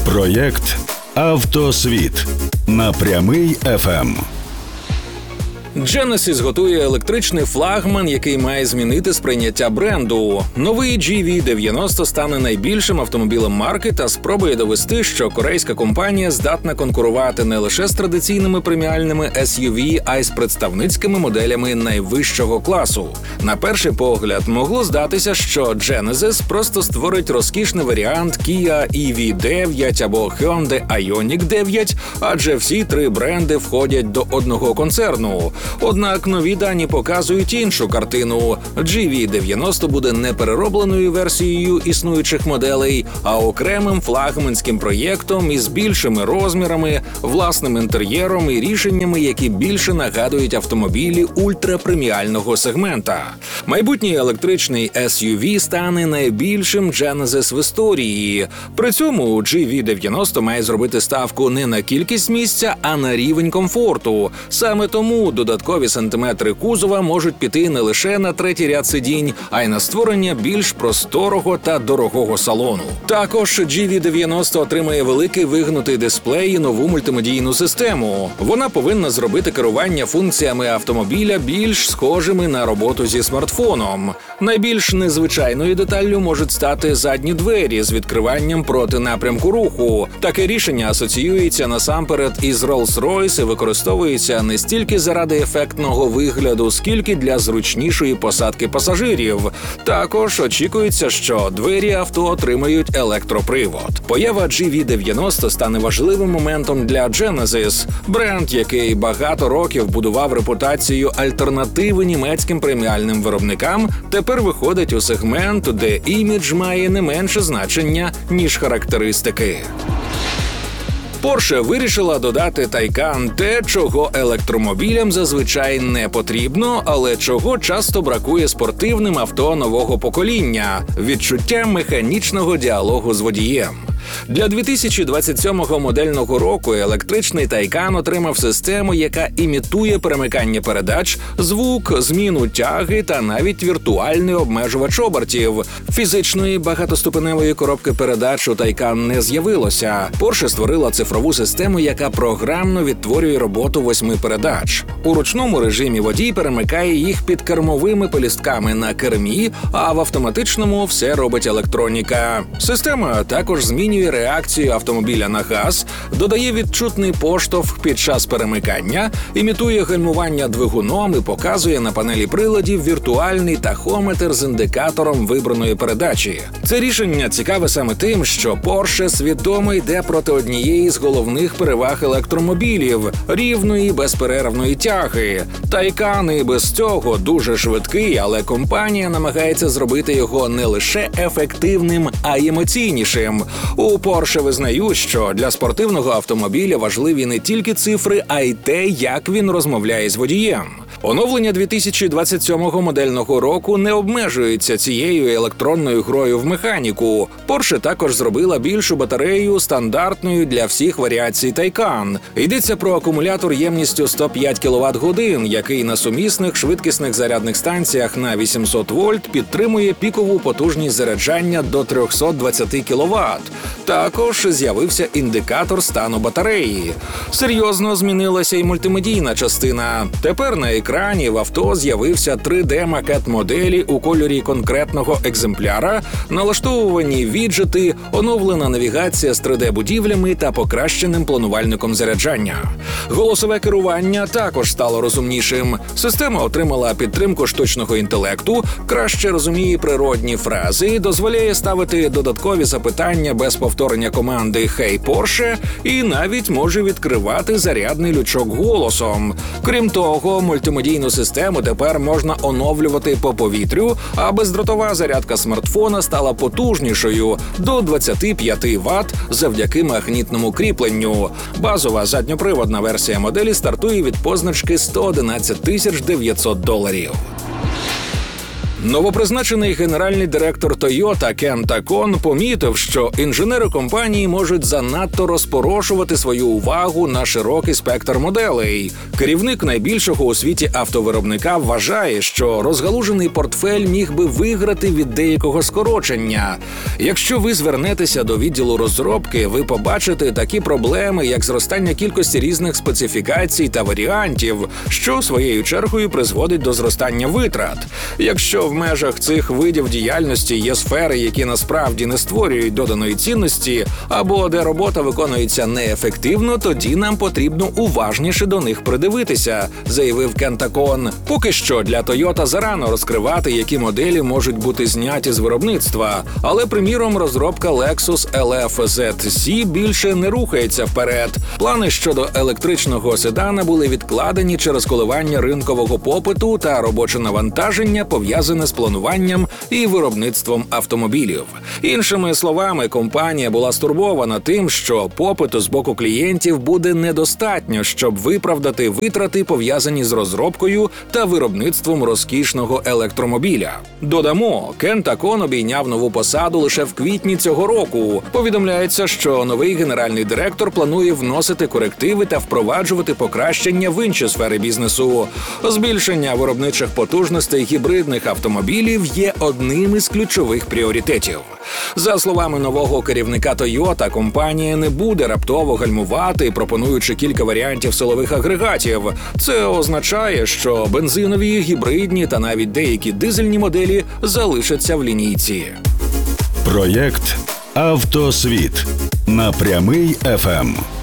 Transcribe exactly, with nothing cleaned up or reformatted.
Проєкт «Автосвіт» на Прямий еф ем. Genesis готує електричний флагман, який має змінити сприйняття бренду. Новий джі ві дев'яносто стане найбільшим автомобілем марки та спробує довести, що корейська компанія здатна конкурувати не лише з традиційними преміальними ес ю ві, а й з представницькими моделями найвищого класу. На перший погляд могло здатися, що Genesis просто створить розкішний варіант Kia і ві дев'ять або Hyundai Ioniq дев'ять, адже всі три бренди входять до одного концерну. Однак нові дані показують іншу картину. джі ві дев'яносто буде не переробленою версією існуючих моделей, а окремим флагманським проєктом із більшими розмірами, власним інтер'єром і рішеннями, які більше нагадують автомобілі ультрапреміального сегмента. Майбутній електричний ес ю ві стане найбільшим Genesis в історії. При цьому джі ві дев'яносто має зробити ставку не на кількість місця, а на рівень комфорту. Саме тому додаткові сантиметри кузова можуть піти не лише на третій ряд сидінь, а й на створення більш просторого та дорогого салону. Також джі ві дев'яносто отримає великий вигнутий дисплей і нову мультимедійну систему. Вона повинна зробити керування функціями автомобіля більш схожими на роботу зі смартфоном. Найбільш незвичайною деталлю можуть стати задні двері з відкриванням проти напрямку руху. Таке рішення асоціюється насамперед із Rolls-Royce і використовується не стільки заради ефектного вигляду, скільки для зручнішої посадки пасажирів. Також очікується, що двері авто отримають електропривод. Поява джі ві дев'яносто стане важливим моментом для Genesis. Бренд, який багато років будував репутацію альтернативи німецьким преміальним виробникам, тепер виходить у сегмент, де імідж має не менше значення, ніж характеристики. Porsche вирішила додати Taycan те, чого електромобілям зазвичай не потрібно, але чого часто бракує спортивним авто нового покоління – відчуття механічного діалогу з водієм. Для дві тисячі двадцять сьомого модельного року електричний Taycan отримав систему, яка імітує перемикання передач, звук, зміну тяги та навіть віртуальний обмежувач обертів. Фізичної багатоступеневої коробки передач у Taycan не з'явилося. Porsche створила цифрову систему, яка програмно відтворює роботу восьми передач. У ручному режимі водій перемикає їх під кермовими пелюстками на кермі, а в автоматичному все робить електроніка. Система також змінює реакцію автомобіля на газ, додає відчутний поштовх під час перемикання, імітує гальмування двигуном і показує на панелі приладів віртуальний тахометр з індикатором вибраної передачі. Це рішення цікаве саме тим, що Porsche свідомо йде проти однієї з головних переваг електромобілів – рівної безперервної тяги. Taycan і без цього дуже швидкий, але компанія намагається зробити його не лише ефективним, а й емоційнішим. У Porsche визнають, що для спортивного автомобіля важливі не тільки цифри, а й те, як він розмовляє з водієм. Оновлення дві тисячі двадцять сьомого модельного року не обмежується цією електронною грою в механіку. Porsche також зробила більшу батарею, стандартною для всіх варіацій Taycan. Йдеться про акумулятор ємністю сто п'ять кіловат-годин, який на сумісних швидкісних зарядних станціях на вісімсот вольт підтримує пікову потужність заряджання до триста двадцять кіловат. Також з'явився індикатор стану батареї. Серйозно змінилася й мультимедійна частина. Тепер на екрані в авто з'явився три де-макет моделі у кольорі конкретного екземпляра, налаштовувані віджити, оновлена навігація з три де-будівлями та покращеним планувальником заряджання. Голосове керування також стало розумнішим. Система отримала підтримку штучного інтелекту, краще розуміє природні фрази, дозволяє ставити додаткові запитання без повторення команди «Hey, Porsche» і навіть може відкривати зарядний лючок голосом. Крім того, мультимедійну систему тепер можна оновлювати по повітрю, а бездротова зарядка смартфона стала потужнішою – до двадцять п'ять ватт завдяки магнітному кріпленню. Базова задньоприводна версія моделі стартує від позначки сто одинадцять тисяч дев'ятсот доларів. Новопризначений генеральний директор Toyota Кен Такон помітив, що інженери компанії можуть занадто розпорошувати свою увагу на широкий спектр моделей. Керівник найбільшого у світі автовиробника вважає, що розгалужений портфель міг би виграти від деякого скорочення. Якщо ви звернетеся до відділу розробки, ви побачите такі проблеми, як зростання кількості різних специфікацій та варіантів, що своєю чергою призводить до зростання витрат. Якщо в межах цих видів діяльності є сфери, які насправді не створюють доданої цінності, або де робота виконується неефективно, тоді нам потрібно уважніше до них придивитися, заявив Кен Такон. Поки що для Toyota зарано розкривати, які моделі можуть бути зняті з виробництва, але, приміром, розробка Lexus ел еф зет сі більше не рухається вперед. Плани щодо електричного седана були відкладені через коливання ринкового попиту та робоче навантаження, пов'язане з плануванням і виробництвом автомобілів. Іншими словами, компанія була стурбована тим, що попиту з боку клієнтів буде недостатньо, щоб виправдати витрати, пов'язані з розробкою та виробництвом розкішного електромобіля. Додамо, Кен Такон обійняв нову посаду лише в квітні цього року. Повідомляється, що новий генеральний директор планує вносити корективи та впроваджувати покращення в інші сфери бізнесу. Збільшення виробничих потужностей гібридних автомобілів є одним із ключових пріоритетів. За словами нового керівника Toyota, компанія не буде раптово гальмувати, пропонуючи кілька варіантів силових агрегатів. Це означає, що бензинові, гібридні та навіть деякі дизельні моделі залишаться в лінійці. Проєкт «Автосвіт» на Прямий еф ем.